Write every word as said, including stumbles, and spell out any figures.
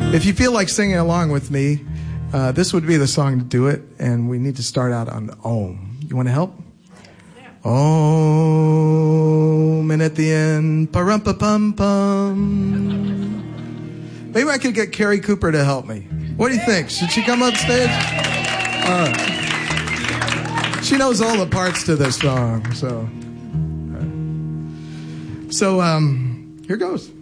If you feel like singing along with me, uh, this would be the song to do it, and we need to start out on Om. You want to help? Om, and at the end, pa-rum-pa-pum-pum. Maybe I could get Carrie Cooper to help me. What do you think? Should she come up stage? All right. She knows all the parts to this song, so. So, um, here goes.